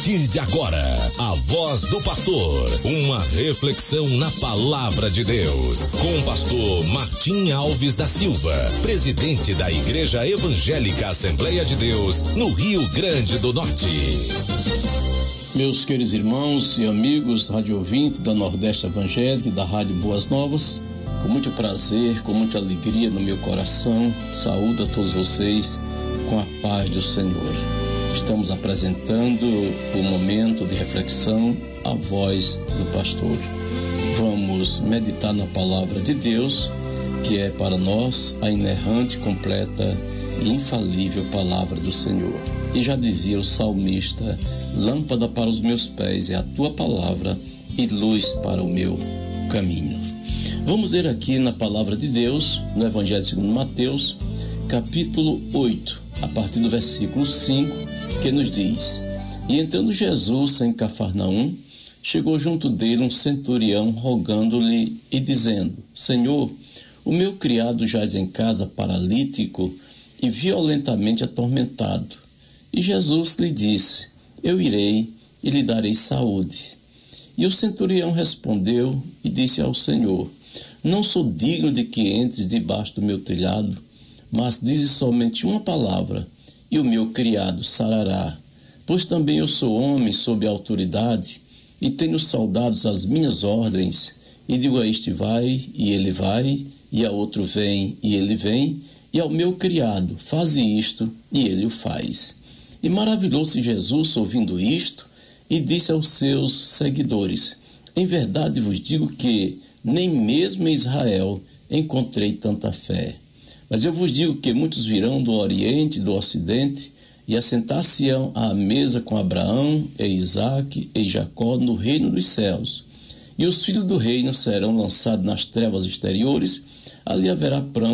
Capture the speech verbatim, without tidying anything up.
partir de agora, a voz do pastor, uma reflexão na palavra de Deus, com o pastor Martim Alves da Silva, presidente da Igreja Evangélica Assembleia de Deus, no Rio Grande do Norte. Meus queridos irmãos e amigos, rádio ouvinte da Nordeste Evangélica e da Rádio Boas Novas, com muito prazer, com muita alegria no meu coração, saúdo a todos vocês com a paz do Senhor. Estamos apresentando o momento de reflexão, a voz do pastor. Vamos meditar na palavra de Deus, que é para nós a inerrante, completa e infalível palavra do Senhor. E já dizia o salmista: lâmpada para os meus pés é a tua palavra e luz para o meu caminho. Vamos ler aqui na palavra de Deus, no Evangelho segundo Mateus, capítulo oito, a partir do versículo cinco, que nos diz: E entrando Jesus em Cafarnaum, chegou junto dele um centurião, rogando-lhe e dizendo: Senhor, o meu criado jaz em casa paralítico e violentamente atormentado. E Jesus lhe disse: Eu irei e lhe darei saúde. E o centurião respondeu e disse ao Senhor: Não sou digno de que entres debaixo do meu telhado, mas dizes somente uma palavra, e o meu criado sarará. Pois também eu sou homem sob autoridade, e tenho soldados às minhas ordens, e digo a este vai, e ele vai, e a outro vem, e ele vem, e ao meu criado faze isto, e ele o faz. E maravilhou-se Jesus ouvindo isto, e disse aos seus seguidores: Em verdade vos digo que nem mesmo em Israel encontrei tanta fé. Mas eu vos digo que muitos virão do Oriente e do Ocidente e assentar-se-ão à mesa com Abraão, e Isaque e Jacó no reino dos céus. E os filhos do reino serão lançados nas trevas exteriores, ali haverá pranto